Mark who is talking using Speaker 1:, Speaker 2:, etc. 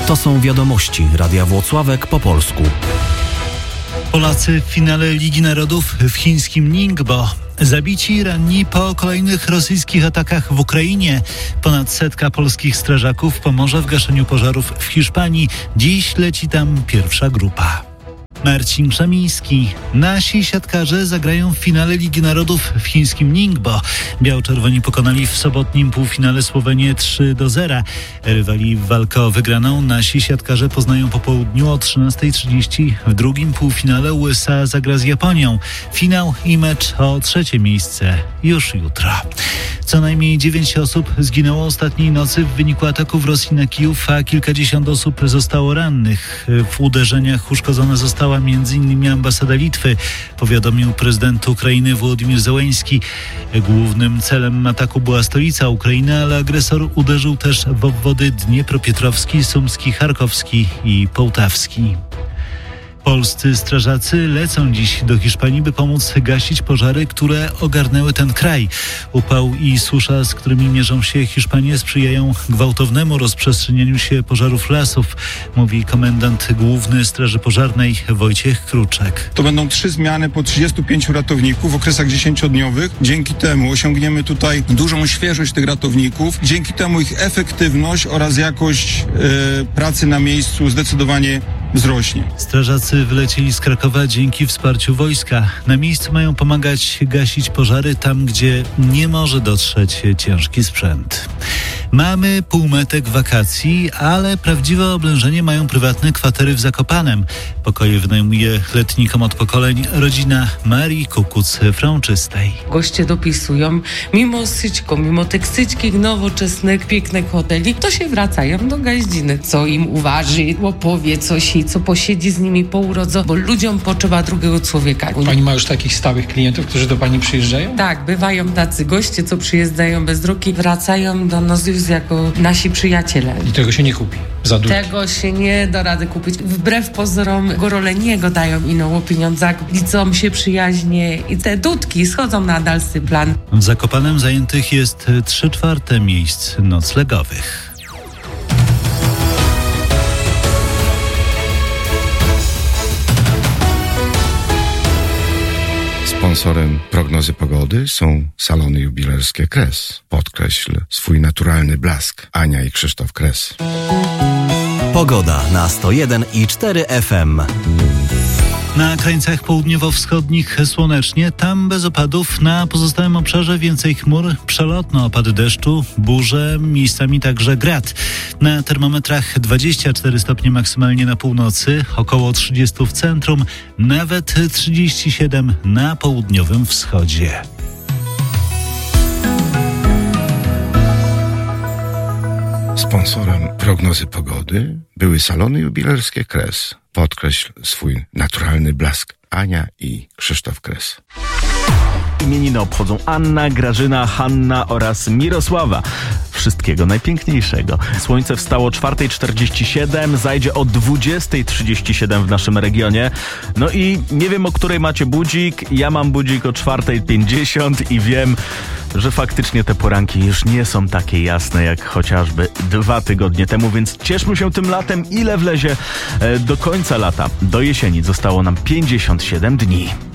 Speaker 1: To są wiadomości Radia Włocławek po polsku.
Speaker 2: Polacy w finale Ligi Narodów w chińskim Ningbo. Zabici, ranni po kolejnych rosyjskich atakach w Ukrainie. Ponad 100 polskich strażaków pomoże w gaszeniu pożarów w Hiszpanii. Dziś leci tam pierwsza grupa. Marcin Krzemiński. Nasi siatkarze zagrają w finale Ligi Narodów w chińskim Ningbo. Biało-czerwoni pokonali w sobotnim półfinale Słowenię 3-0. Rywali w walkę o wygraną nasi siatkarze poznają po południu o 13:30. W drugim półfinale USA zagra z Japonią. Finał i mecz o trzecie miejsce już jutro. Co najmniej 9 osób zginęło ostatniej nocy w wyniku ataków Rosji na Kijów, a kilkadziesiąt osób zostało rannych. W uderzeniach uszkodzona została m.in. ambasada Litwy, powiadomił prezydent Ukrainy Wołodymyr Zełenski. Głównym celem ataku była stolica Ukrainy, ale agresor uderzył też w obwody Dniepropietrowski, Sumski, Charkowski i Połtawski. Polscy strażacy lecą dziś do Hiszpanii, by pomóc gasić pożary, które ogarnęły ten kraj. Upał i susza, z którymi mierzą się Hiszpanie, sprzyjają gwałtownemu rozprzestrzenianiu się pożarów lasów, mówi komendant główny Straży Pożarnej Wojciech Kruczek.
Speaker 3: To będą 3 zmiany po 35 ratowników w okresach 10-dniowych. Dzięki temu osiągniemy tutaj dużą świeżość tych ratowników. Dzięki temu ich efektywność oraz jakość pracy na miejscu zdecydowanie wzrośnie.
Speaker 2: Strażacy wylecieli z Krakowa dzięki wsparciu wojska. Na miejscu mają pomagać gasić pożary tam, gdzie nie może dotrzeć ciężki sprzęt. Mamy półmetek wakacji, ale prawdziwe oblężenie mają prywatne kwatery w Zakopanem. Pokoje wynajmuje letnikom od pokoleń rodzina Marii Kukuc-Frączystej.
Speaker 4: Goście dopisują, mimo syćko, mimo tych syćkich, nowoczesnych, pięknych hoteli, to się wracają do Gaździny. Co im uważy, opowie coś i co posiedzi z nimi po urodze, bo ludziom potrzeba drugiego człowieka.
Speaker 5: Pani ma już takich stałych klientów, którzy do pani przyjeżdżają?
Speaker 4: Tak, bywają tacy goście, co przyjeżdżają bez drogi, wracają do nas już jako nasi przyjaciele.
Speaker 5: I tego się nie kupi za dużo.
Speaker 4: Tego się nie da rady kupić. Wbrew pozorom Goroleniego dają inną pieniądze, liczą się przyjaźnie i te dudki schodzą na dalszy plan.
Speaker 2: W Zakopanem zajętych jest 3/4 miejsc noclegowych.
Speaker 6: Sponsorem prognozy pogody są salony jubilerskie Kres. Podkreśl swój naturalny blask. Ania i Krzysztof Kres.
Speaker 1: Pogoda na 101,4 FM.
Speaker 2: Na krańcach południowo-wschodnich słonecznie, tam bez opadów, na pozostałym obszarze więcej chmur, przelotne opady deszczu, burze, miejscami także grad. Na termometrach 24 stopnie maksymalnie na północy, około 30 w centrum, nawet 37 na południowym wschodzie.
Speaker 6: Sponsorem prognozy pogody były salony jubilerskie Kres. Podkreśl swój naturalny blask. Ania i Krzysztof Kres.
Speaker 7: Imieniny obchodzą Anna, Grażyna, Hanna oraz Mirosława. Wszystkiego najpiękniejszego. Słońce wstało 4:47, zajdzie o 20:37 w naszym regionie. No i nie wiem, o której macie budzik. Ja mam budzik o 4:50 i wiem, że faktycznie te poranki już nie są takie jasne jak chociażby 2 tygodnie temu, więc cieszmy się tym latem, ile wlezie do końca lata. Do jesieni zostało nam 57 dni.